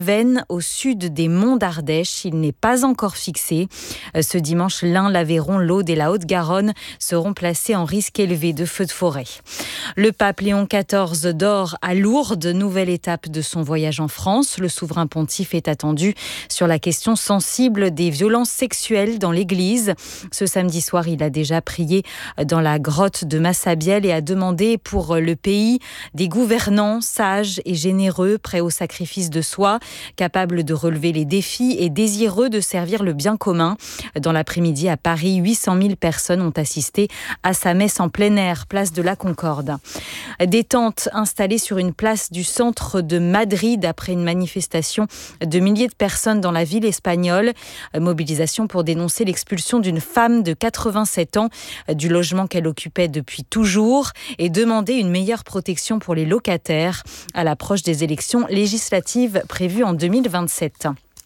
Vennes, au sud des monts d'Ardèche. Il n'est pas encore fixé. Ce dimanche, l'Ain, l'Aveyron, l'Aude et la Haute-Garonne seront placés en risque élevé de feux de forêt. Le pape Léon XIV dort à Lourdes, nouvelle étape de son voyage en France. Le souverain pontife est attendu sur la question sensible des violences sexuelles dans l'Église. Ce samedi soir, il a déjà prié dans la grotte de Massabielle et a demandé pour le pays des gouvernants sages et généreux, prêts au sacrifice de soi, capables de relever les défis et désireux de servir le bien commun. Dans l'après-midi à Paris, 800 000 personnes ont assisté à sa messe en plein air, place de la Concorde. Des tentes installées sur une place du centre de Madrid après une manifestation de milliers de personnes dans la ville espagnole. Mobilisation pour dénoncer l'expulsion d'une femme de 87 ans du logement qu'elle occupait depuis toujours et demander une meilleure protection pour les locataires à l'approche des élections législatives prévues en 2027.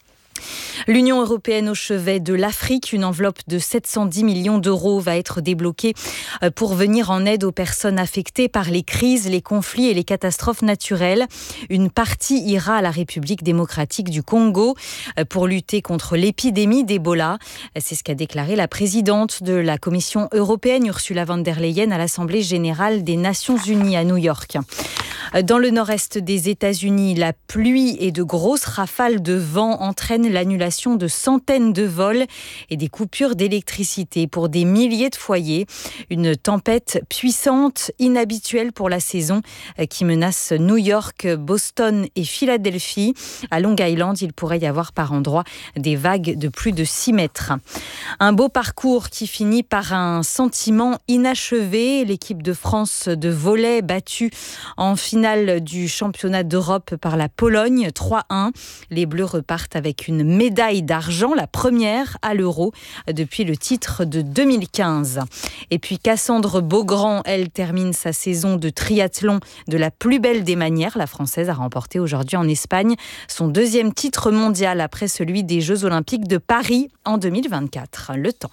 L'Union européenne au chevet de l'Afrique, une enveloppe de 710 millions d'euros va être débloquée pour venir en aide aux personnes affectées par les crises, les conflits et les catastrophes naturelles. Une partie ira à la République démocratique du Congo pour lutter contre l'épidémie d'Ebola. C'est ce qu'a déclaré la présidente de la Commission européenne, Ursula von der Leyen, à l'Assemblée générale des Nations unies à New York. Dans le nord-est des États-Unis, la pluie et de grosses rafales de vent entraînent l'annulation de centaines de vols et des coupures d'électricité pour des milliers de foyers. Une tempête puissante, inhabituelle pour la saison, qui menace New York, Boston et Philadelphie. À Long Island, il pourrait y avoir par endroits des vagues de plus de 6 mètres. Un beau parcours qui finit par un sentiment inachevé. L'équipe de France de volley battue en finale du championnat d'Europe par la Pologne, 3-1. Les Bleus repartent avec une médaille d'argent, la première à l'Euro depuis le titre de 2015. Et puis Cassandre Beaugrand, elle termine sa saison de triathlon de la plus belle des manières. La Française a remporté aujourd'hui en Espagne son 2e titre mondial après celui des Jeux Olympiques de Paris en 2024. Le temps.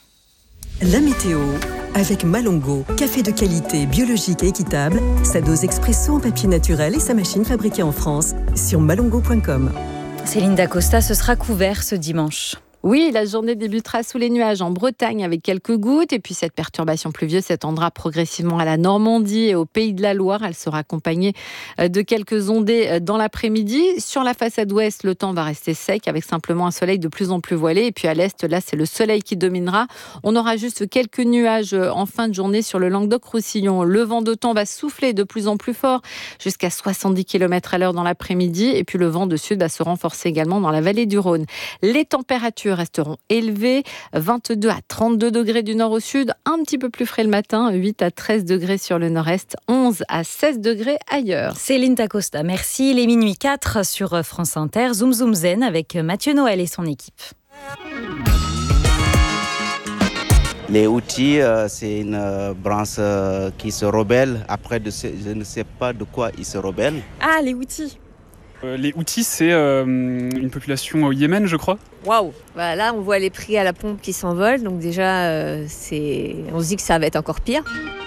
La météo avec Malongo, café de qualité, biologique et équitable, sa dose expresso en papier naturel et sa machine fabriquée en France sur malongo.com. Céline Dacosta, ce sera couvert ce dimanche. Oui, la journée débutera sous les nuages en Bretagne avec quelques gouttes et puis cette perturbation pluvieuse s'étendra progressivement à la Normandie et au Pays de la Loire. Elle sera accompagnée de quelques ondées dans l'après-midi. Sur la façade ouest, le temps va rester sec avec simplement un soleil de plus en plus voilé. Et puis à l'est, là, c'est le soleil qui dominera. On aura juste quelques nuages en fin de journée sur le Languedoc-Roussillon. Le vent de temps va souffler de plus en plus fort jusqu'à 70 km/h dans l'après-midi. Et puis le vent de sud va se renforcer également dans la vallée du Rhône. Les températures resteront élevés, 22 à 32 degrés du nord au sud, un petit peu plus frais le matin, 8 à 13 degrés sur le nord-est, 11 à 16 degrés ailleurs. Céline Dacosta, merci. Il est minuit 4 sur France Inter, Zoom Zoom Zen avec Mathieu Noël et son équipe. Les Houthis, c'est une branche qui se rebelle. Après, je ne sais pas de quoi ils se rebellent. Ah, les Houthis. Les Houthis, c'est une population au Yémen, je crois. Waouh. Bah là, on voit les prix à la pompe qui s'envolent. Donc déjà, on se dit que ça va être encore pire.